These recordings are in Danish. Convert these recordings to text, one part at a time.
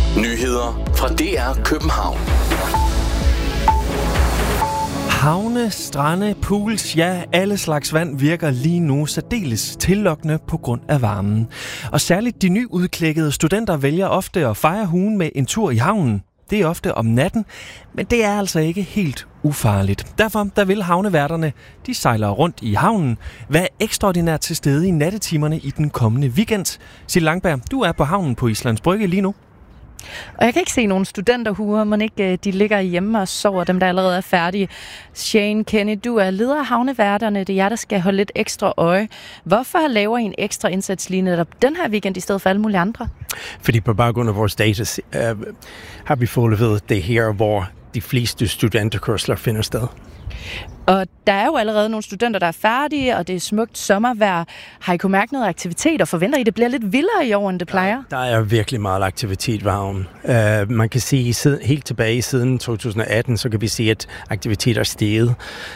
Nyheder fra DR København. Havne, strande, pools, ja, alle slags vand virker lige nu særdeles tillokkende på grund af varmen. Og særligt de nyudklækkede studenter vælger ofte at fejre ugen med en tur i havnen. Det er ofte om natten, men det er altså ikke helt ufarligt. Derfor der vil havneværterne, de sejler rundt i havnen, være ekstraordinært til stede i nattetimerne i den kommende weekend. Sil Langberg, du er på havnen på Islands Brygge lige nu. Og jeg kan ikke se nogen studenterhuer, men ikke de ligger hjemme og sover, dem der allerede er færdige. Shane Kenny, du er leder af havneværterne. Det er jer, der skal holde lidt ekstra øje. Hvorfor laver I en ekstra indsats lige netop den her weekend i stedet for alle mulige andre? Fordi på baggrund af vores data har vi fået det her, hvor de fleste studenterkørsler finder sted. Og der er jo allerede nogle studenter, der er færdige, og det er smukt sommervejr. Har I kunnet mærke noget aktivitet, og forventer I, det bliver lidt vildere i år, end det plejer? Der er virkelig meget aktivitet ved havnen. Man kan sige, helt tilbage siden 2018, så kan vi se, at aktivitet er steget.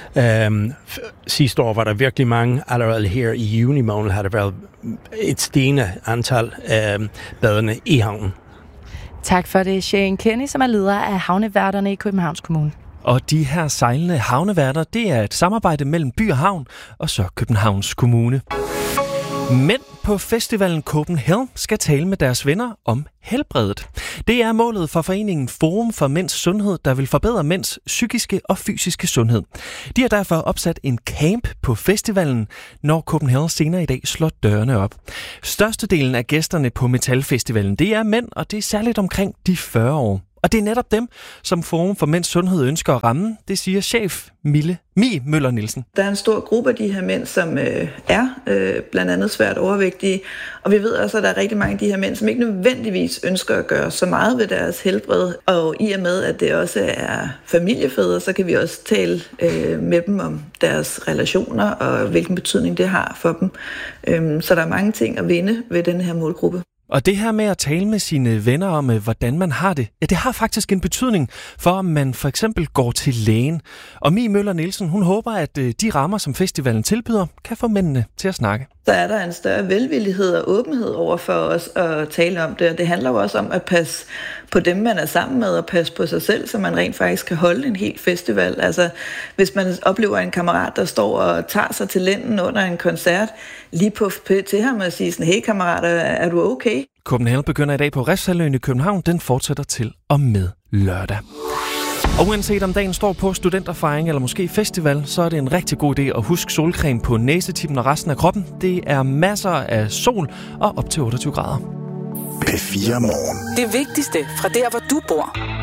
Sidste år var der virkelig mange. Allerede her i juni måned har der været et stigende antal badende i havnen. Tak for det, Shane Kenny, som er leder af havneværterne i Københavns Kommune. Og de her sejlende havneværter, det er et samarbejde mellem by og havn, og så Københavns Kommune. Mænd på festivalen Copenhagen skal tale med deres venner om helbredet. Det er målet for foreningen Forum for Mænds Sundhed, der vil forbedre mænds psykiske og fysiske sundhed. De har derfor opsat en camp på festivalen, når Copenhagen senere i dag slår dørene op. Størstedelen af gæsterne på Metalfestivalen, det er mænd, og det er særligt omkring de 40 år. Og det er netop dem, som Forum for Mænds Sundhed ønsker at ramme, det siger chef Mie Møller Nielsen. Der er en stor gruppe af de her mænd, som er blandt andet svært overvægtige, og vi ved også, at der er rigtig mange af de her mænd, som ikke nødvendigvis ønsker at gøre så meget ved deres helbred. Og i og med, at det også er familiefædre, så kan vi også tale med dem om deres relationer og hvilken betydning det har for dem. Så der er mange ting at vinde ved den her målgruppe. Og det her med at tale med sine venner om, hvordan man har det, ja, det har faktisk en betydning for, om man for eksempel går til lægen. Og Mie Møller Nielsen, hun håber, at de rammer, som festivalen tilbyder, kan få mændene til at snakke. Så er der en større velvillighed og åbenhed over for os at tale om det, og det handler jo også om at passe på dem, man er sammen med, og passe på sig selv, så man rent faktisk kan holde en hel festival. Altså, hvis man oplever en kammerat, der står og tager sig til lænden under en koncert, lige på til ham og sige sådan, hey kammerat, er du okay? Copenhagen begynder i dag på Refshaleøen i København. Den fortsætter til og med lørdag. Og uanset om dagen står på studenterfejring eller måske festival, så er det en rigtig god idé at huske solcreme på næsetippen og resten af kroppen. Det er masser af sol og op til 28 grader. P4 Morgen. Det vigtigste fra der, hvor du bor.